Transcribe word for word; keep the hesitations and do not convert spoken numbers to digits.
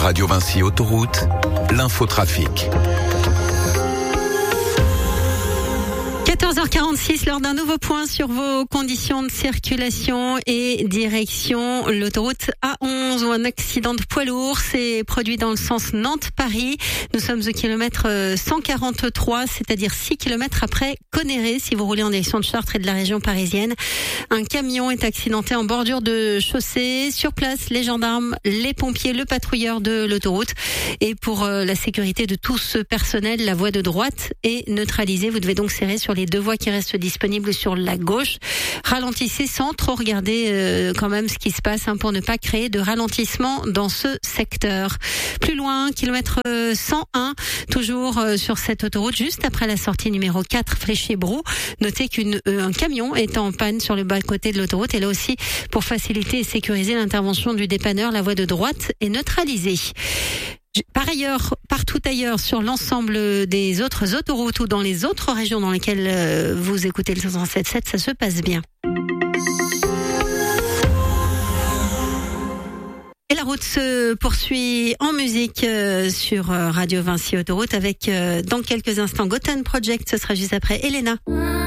Radio Vinci Autoroute, l'infotrafic. quatorze heures quarante-six, lors d'un nouveau point sur vos conditions de circulation et direction l'autoroute A onze où un accident de poids lourd s'est produit dans le sens Nantes-Paris. Nous sommes au kilomètre cent quarante-trois, c'est-à-dire six kilomètres après Conneret, si vous roulez en direction de Chartres et de la région parisienne. Un camion est accidenté en bordure de chaussée. Sur place, les gendarmes, les pompiers, le patrouilleur de l'autoroute. Et pour la sécurité de tout ce personnel, la voie de droite est neutralisée. Vous devez donc serrer sur les deux voies qui restent disponibles sur la gauche. Ralentissez sans trop regarder euh, quand même ce qui se passe hein, pour ne pas créer de ralentissement dans ce secteur. Plus loin, kilomètre cent un, toujours euh, sur cette autoroute, juste après la sortie numéro quatre, Fléché-Brou. Notez qu'un euh, camion est en panne sur le bas-côté de l'autoroute. Et là aussi, pour faciliter et sécuriser l'intervention du dépanneur, la voie de droite est neutralisée. Par ailleurs, partout ailleurs, sur l'ensemble des autres autoroutes ou dans les autres régions dans lesquelles vous écoutez le cent sept sept, ça se passe bien. Et la route se poursuit en musique sur Radio Vinci Autoroute avec, dans quelques instants, Gotham Project. Ce sera juste après Elena.